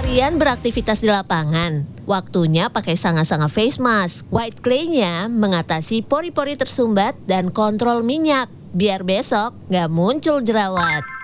Kalian beraktivitas di lapangan, waktunya pakai sanga-sanga face mask. White clay-nya mengatasi pori-pori tersumbat dan kontrol minyak, biar besok nggak muncul jerawat.